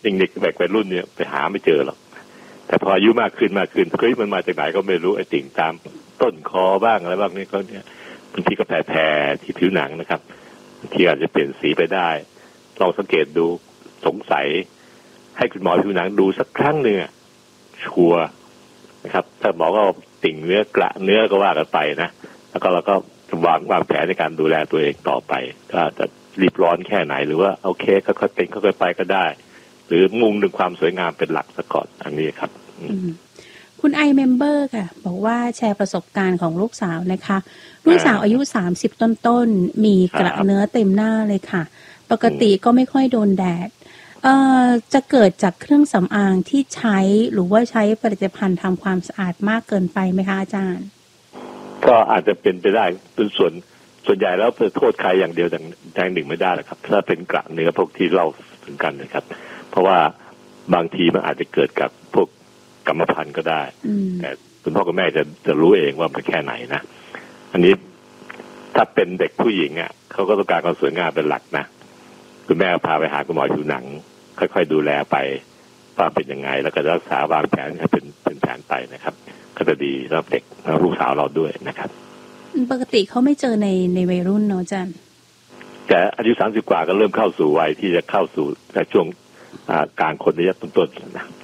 เด็กแบบวัยรุ่นเนี่ยไปหาไม่เจอหรอกแต่พออายุมากขึ้นเฮ้ยมันมาจากไหนก็ไม่รู้ไอ้ติ่งตามต้นคอบ้างอะไรบ้างนี่ก็เนี่ยบางทีก็แผลที่ผิวหนังนะครับบางทีอาจจะเปลี่ยนสีไปได้ลองสังเกตดูสงสัยให้คุณหมอผิวหนังดูสักครั้งหนึ่งชัวร์นะครับถ้าหมอก็ติ่งเนื้อกระเนื้อก็ว่ากันไปนะแล้วก็เราก็วางแผนในการดูแลตัวเองต่อไปก็จะรีบร้อนแค่ไหนหรือว่าโอเคค่อยๆเป็นค่อยๆไปก็ได้หรือมุ่งถึงความสวยงามเป็นหลักซะก่อนอันนี้ครับคุณไอเมมเบอร์ค่ะบอกว่าแชร์ประสบการณ์ของลูกสาวนะคะลูกสาวอายุ30ต้นๆมีกระเนื้อเต็มหน้าเลยค่ะปกติก็ไม่ค่อยโดนแดดจะเกิดจากเครื่องสำอางที่ใช้หรือว่าใช้ผลิตภัณฑ์ทำความสะอาดมากเกินไปไหมคะอาจารย์ก็อาจจะเป็นไปได้เป็นส่วนใหญ่แล้วเพื่อโทษใครอย่างเดียวอย่างหนึ่งไม่ได้หรอกครับถ้าเป็นกระเนื้อพวกที่เล่าถึงกันนะครับเพราะว่าบางทีมันอาจจะเกิดกับพวกกรรมพันธุ์ก็ได้แต่คุณพ่อกับแม่จะรู้เองว่ามันแค่ไหนนะอันนี้ถ้าเป็นเด็กผู้หญิงเขาก็ต้องการความสวยงามเป็นหลักนะคุณแม่พาไปหาคุณหมอผิวหนังค่อยๆดูแลไปว่าเป็นยังไงแล้วก็รักษาวางแผนให้เป็นแผนไปนะครับก็จะดีสำหรับเด็กและลูกสาวเราด้วยนะครับปกติเขาไม่เจอในวัยรุ่นเนาะอาจารย์แต่อายุ30กว่าก็เริ่มเข้าสู่วัยที่จะเข้าสู่ในช่วงกลางคนระยะต้นๆนะ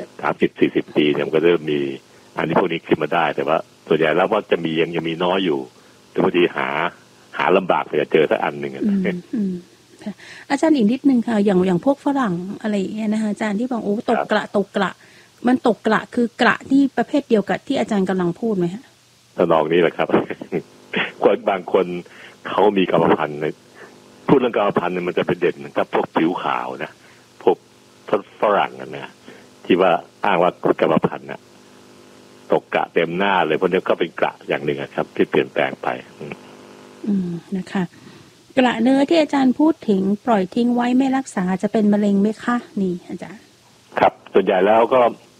30-40 ปีเนี่ยมันก็เริ่มมีอันนี้พวกนี้ขึ้นมาได้แต่ว่าส่วนใหญ่แล้วว่าจะมียังมีน้อยอยู่แต่บางทีหาลำบากจะเจอสักอันหนึ่งอาจารย์อีกนิดนึงค่ะอย่างพวกฝรั่งอะไรอย่างเงี้ยนะคะอาจารย์ที่บอกโอ้ตกกระมันตกกระคือกระที่ประเภทเดียวกับที่อาจารย์กำลังพูดไหมฮะทำนองนี้แหละครับคนบางคนเขามีกรรมพันธุ์พูดเรื่องกรรมพันธุ์มันจะเป็นเด่นนะครับพวกผิวขาวนะพวกฝรั่งนะที่ว่าอ้างว่ากรรมพันธุ์ตกกระเต็มหน้าเลยพวกนี้ก็เป็นกระอย่างหนึ่งครับที่เปลี่ยนแปลงไปนะคะกระเนื้อที่อาจารย์พูดถึงปล่อยทิ้งไว้ไม่รักษาจะเป็นมะเร็งไหมคะนี่อาจารย์ครับส่วนใหญ่แล้วก็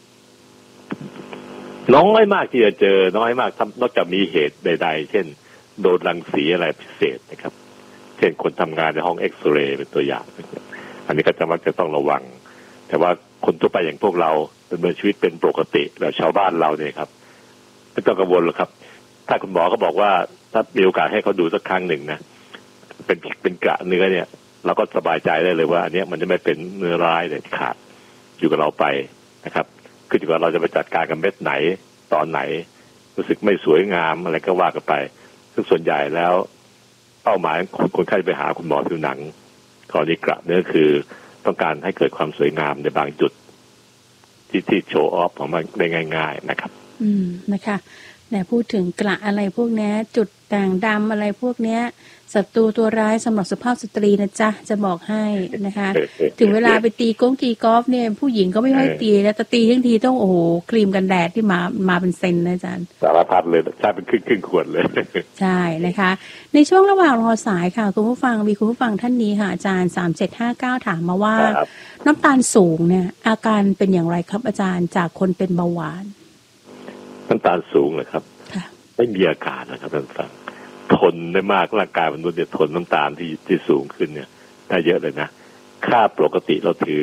น้อยมากที่จะเจอน้อยมากนอกจากมีเหตุใดๆเช่นโดนรังสีอะไรพิเศษนะครับเช่นคนทำงานในห้องเอ็กซเรย์เป็นตัวอย่างอันนี้ก็มักจะต้องระวังแต่ว่าคนทั่วไปอย่างพวกเราดำเนินชีวิตเป็นปกติแล้วชาวบ้านเราเนี่ยครับไม่ต้องกังวลหรอกครับถ้าคุณหมอเขาบอกว่าถ้ามีโอกาสให้เขาดูสักครั้งหนึ่งนะเป็นกระเนื้อเนี่ยเราก็สบายใจได้เลยว่าอันนี้มันจะไม่เป็นเนื้อร้ายเด็ดขาดอยู่กับเราไปนะครับคืออยู่กับเราจะไปจัดการกับเม็ดไหนตอนไหนรู้สึกไม่สวยงามอะไรก็ว่ากันไปซึ่งส่วนใหญ่แล้วเป้าหมายคนไข้ไปหาคุณหมอผิวหนังกรณีกระเนื้อคือต้องการให้เกิดความสวยงามในบางจุดที่โชว์ออฟของมันได้ง่ายๆนะครับนะคะแต่พูดถึงกระอะไรพวกนี้จุดด่างดำอะไรพวกนี้ศัตรูตัวร้ายสำหรับสุภาพสตรีนะจ๊ะจะบอกให้นะคะถึงเวลาไปตีกอล์ฟเนี่ยผู้หญิงก็ไม่ค่อยตีแล้วแต่ตีทั้งทีต้องโอ้โหครีมกันแดดที่มาเป็นเซนนะอาจารย์สารพัดเลยใช่เป็นครึ่งขวดเลยใช่นะคะในช่วงระหว่างรอสายค่ะคุณผู้ฟังมีคุณผู้ฟังท่านนี้ค่ะอาจารย์3759ถามมาว่าน้ำตาลสูงเนี่ยอาการเป็นอย่างไรครับอาจารย์จากคนเป็นเบาหวานน้ำตาลสูงเลยครับไม่มีอาการนะครับท่านฟังทนได้มากร่างกายมนุษย์เนี่ยทนน้ำตาลที่สูงขึ้นเนี่ยได้เยอะเลยนะค่าปกติเราถือ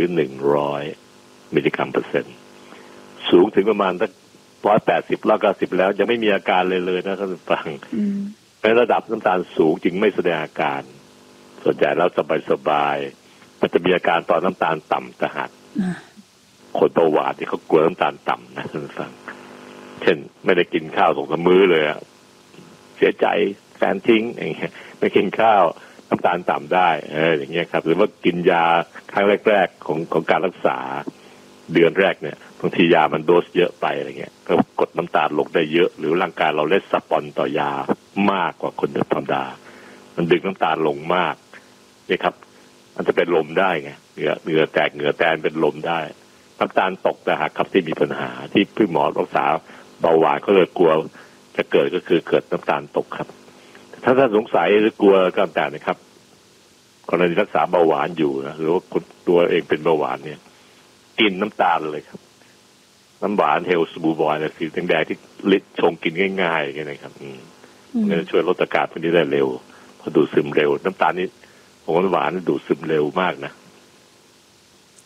100มิลลิกรัมเปอร์เซ็นต์สูงถึงประมาณสัก180-190แล้วยังไม่มีอาการเลยนะท่านฟังในระดับน้ำตาลสูงจึงไม่แสดงอาการส่วนใหญ่แล้วสบายมันจะมีอาการตอนน้ำตาลต่ำแต่หากคนเบาหวานที่เขากลัวน้ำตาลต่ำนะท่านฟังเช่นไม่ได้กินข้าว2-3 มื้อเลยเสียใจแฟนทิ้งอย่างเงี้ยไม่กินข้าวน้ำตาลต่ำได้อย่างเงี้ยครับหรือว่ากินยาครั้งแรกๆของการรักษาเดือนแรกเนี่ยบางทียามันโดสเยอะไปอะไรเงี้ยก็กดน้ำตาลลงได้เยอะหรือร่างกายเราเลสสปอนต่อยามากกว่าคนธรรมดามันดึงน้ำตาลลงมากนี่ครับมันจะเป็นลมได้ไงเหงื่อแตกเหงื่อแตนเป็นลมได้น้ำตาลตกแต่หากครับที่มีปัญหาที่พี่หมอรักษาเบาหวานก็เลยกลัวจะเกิดก็คือเกิดน้ำตาลตกครับถ้าท่านสงสัยหรือกลัวก็ตามนะครับกรณีรักษาเบาหวานอยู่นะหรือว่าคนตัวเองเป็นเบาหวานเนี่ยกินน้ำตาลเลยครับน้ำหวานเฮลส์บูบอยเนี่ยคือแดงๆที่ลิดชงกินง่ายๆอย่างเงี้ยนะครับมันจะช่วยลดอาการพวกนี้ได้เร็วพอดูดซึมเร็วน้ำตาลนี่ของหวานดูดซึมเร็วมากนะ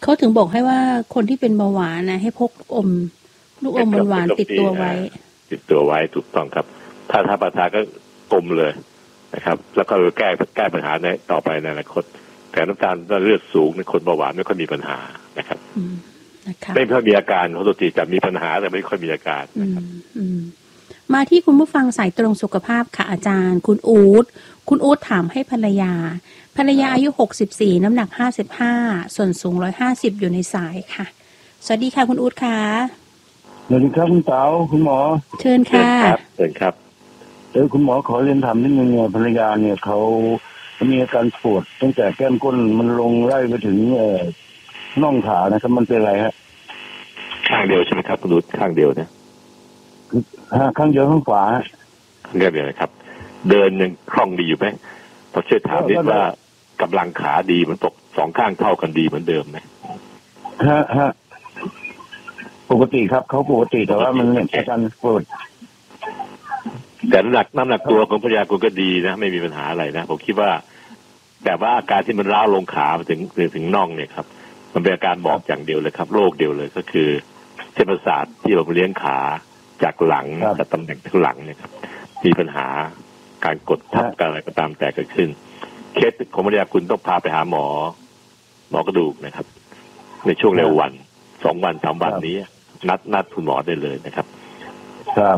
เขาถึงบอกให้ว่าคนที่เป็นเบาหวานนะให้พกลูกอมหวานติดตัวไว้ถูกต้องครับถ้าประทานก็อมเลยนะครับแล้วก็แก้ปัญหาในต่อไปในอนาคตแต่น้ำตาลเลือดสูงในคนเบาหวานไม่ค่อยมีปัญหานะครับไม่ค่อยมีอาการปกติจะมีปัญหาแต่ไม่ค่อยมีอาการนะครับมาที่คุณผู้ฟังสายตรงสุขภาพค่ะอาจารย์คุณอู๊ดถามให้ภรรยาอายุ64น้ำหนัก55ส่วนสูง150อยู่ในสายค่ะสวัสดีค่ะคุณอู๊ดค่ะสวัสดีครับคุณเต๋าคุณหมอเชิญค่ะเชิญครับคุณหมอขอเรียนถามนิดนึงภรรยาเนี่ยเขามีอาการปวดตั้งแต่แก้มก้นมันลงไล่ไปถึงน่องขานะครับมันเป็นอะไรฮะข้างเดียวใช่ไหมครับคุณอู๊ดข้างเดียวนะข้างเดียวข้างขวาข้างเดียวนะครับเดินยังคล่องดีอยู่ไหมพอช่วยถามนิดว่ากำลังขาดีมันตกสองข้างเท่ากันดีเหมือนเดิมไหมฮะปกติครับเขาปกติแต่ว่ามันเนี่ยอาการปวดแต่น้ำหนักตัวของภรรยาคุณก็ดีนะไม่มีปัญหาอะไรนะผมคิดว่าแต่ว่าอาการที่มันร้าวลงขาถึงน่องเนี่ยครับมันเป็นอาการบอกอย่างเดียวเลยครับโรคเดียวเลยก็คือเส้นประสาทที่เราเลี้ยงขาจากหลังจากตำแหน่งที่หลังเนี่ยครับมีปัญหาการกดทับกันอะไรก็ตามแต่เกิดขึ้นเคสของภรรยาคุณต้องพาไปหาหมอกระดูกนะครับในช่วงเร็ววัน2 วัน3 วันนี้นัดคุณหมอได้เลยนะครับครับ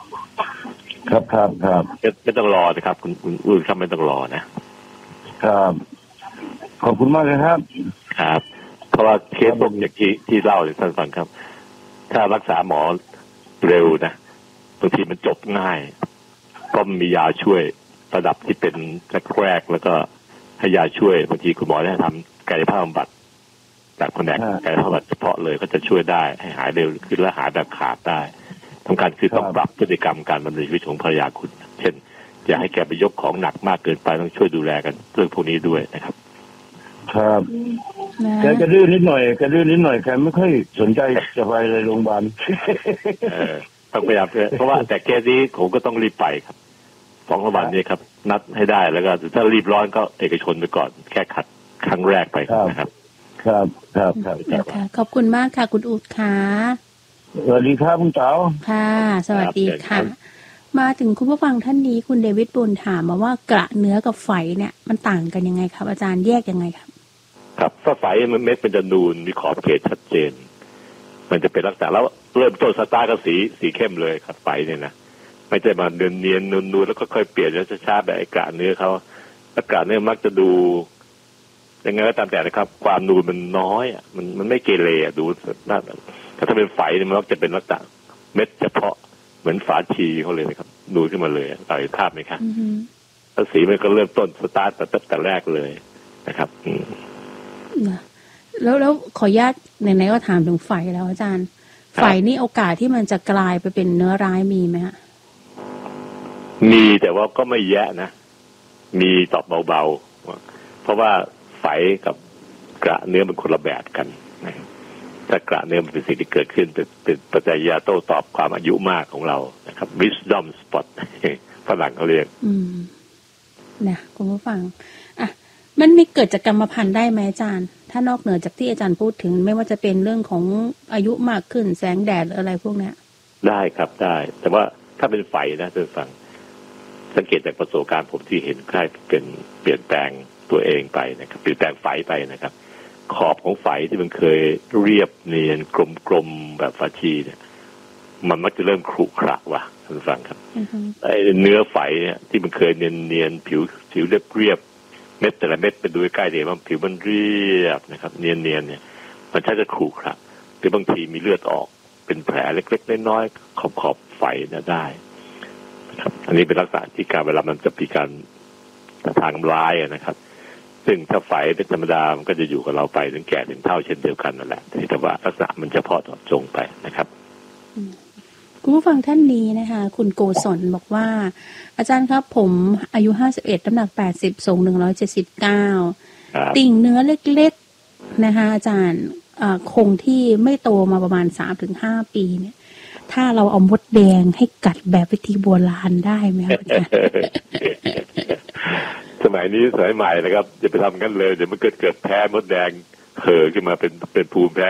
ไม่ต้องรอนะครับคุณอุ้ยครับไม่ต้องรอนะครับขอบคุณมากเลยครับเพราะว่าเคสพวกอย่างที่เล่าให้ท่านฟังครับถ้ารักษาหมอเร็วนะบางทีมันจบง่ายก็มียาช่วยระดับที่เป็นแรกแล้วก็ให้ยาช่วยบางทีคุณหมอได้ทำกายภาพบำบัดจากแผนกกายภาพบำบัดเฉพาะเลยก็จะช่วยได้ให้หายเร็วขึ้นและหายแบบขาดได้สำคัญคือต้องปรับพฤติกรรมการดำเนินชีวิตของภรรยาคุณเช่นอย่าให้แกไปยกของหนักมากเกินไปต้องช่วยดูแลกันเรื่องพวกนี้ด้วยนะครับครับแกจะดื้อนิดหน่อยแกไม่ค่อยสนใจจะไปเลยโรงพยาบาลต้องพยายามเพราะว่าแต่แกนี้ผมก็ต้องรีบไปครับ2 วันนี้ครับนัดให้ได้แล้วก็ถ้ารีบร้อนก็เอกชนไปก่อนแค่ขัดครั้งแรกไปนะครับครับขอบคุณมากค่ะคุณอู๊ดค่ะสวัสดีครับคุณเต๋าค่ะสวัสดีค่ะมาถึงคุณผู้ฟังท่านนี้คุณเดวิดบุญถามมาว่ากระเนื้อกับไฝเนี่ยมันต่างกันยังไงครับอาจารย์แยกยังไงครับครับถ้าไฝมันเม็ดเป็นจะนูนมีขอบเขตชัดเจนมันจะเป็นลักษณะแล้วเริ่มต้นสตาร์ทก็สีเข้มเลยครับไฝเนี่ยนะไม่ใช่มาเนียนนูนแล้วก็ค่อยเปลี่ยนช้าๆแบบไอ้กระเนื้อเขากระเนื้อมักจะดูยังไงก็ตามแต่นะครับความนูนมันน้อยมันไม่เกเรดูน่าแต่ถ้าเป็นไฝเนี่ยมันมักจะเป็นลักษณะเม็ดเฉพาะเหมือนฝาชีเขาเลยนะครับนูนขึ้นมาเลยเราเห็นภาพไหมครับแล้วสีมันก็เริ่มต้นสตาร์ทแต่แรกเลยนะครับแล้วขออนุญาตไหนๆก็ถามถึงไฝแล้วอาจารย์ไฝนี่โอกาสที่มันจะกลายไปเป็นเนื้อร้ายมีไหมฮะมีแต่ว่าก็ไม่แย่นะมีตอบเบาๆเพราะว่าไฝกับกระเนื้อมันคนละแบบกันนะถ้ากระเนื้อมันเป็นสิ่งที่เกิดขึ้นเป็นปัจจัยโต้ตอบความอายุมากของเรานะครับ wisdom spot ฝรั่งเขาเรียกนะคุณผู้ฟังมันไม่เกิดจากกรรมพันธุ์ได้ไหมอาจารย์ถ้านอกเหนือจากที่อาจารย์พูดถึงไม่ว่าจะเป็นเรื่องของอายุมากขึ้นแสงแดดหรืออะไรพวกเนี้ยได้ครับได้แต่ว่าถ้าเป็นไฝนะท่านฟังสังเกตจากประสบการณ์ผมที่เห็นใครเป็นเปลี่ยนแปลงตัวเองไปนะครับเปลี่ยนแปลงไฝไปนะครับขอบของไฝที่มันเคยเรียบเนียนกลมๆแบบฝาชีเนี่ยมันมักจะเริ่มขรุขระว่ะท่านฟังครับไอ้เนื้อไฝเนี่ยที่มันเคยเนียนผิวเรียบเม็ดแต่ละเม็ดเป็นดูใกล้เดี๋ยวมันผิวมันเรียบนะครับเนียนเนี่ยมันชักจะขรุขระหรือบางทีมีเลือดออกเป็นแผลเล็กๆน้อยๆขอบไฝเนี่ยได้ครับอันนี้เป็นลักษณะที่การเวลามันจะมีการทางร้ายนะครับซึ่งถ้าไฝเป็นธรรมดามันก็จะอยู่กับเราไปถึงแก่ถึงเฒ่าเช่นเดียวกันนั่นแหละแต่ว่าลักษณะมันเฉพาะเจาะจงไปนะครับคุณผู้ฟังท่านนี้นะคะคุณโกศลบอกว่าอาจารย์ครับผมอายุ51น้ำหนัก80สูง179ติ่งเนื้อเล็กๆนะคะอาจารย์คงที่ไม่โตมาประมาณ 3-5 ปีเนี่ยถ้าเราเอามดแดงให้กัดแบบวิธีโบราณได้ไหมครับสมัยนี้สมัยใหม่นะครับอย่าไปทำกันเลยเดี๋ยวมันเกิดแพ้มดแดงเผลอขึ้นมาเป็นภูมิแพ้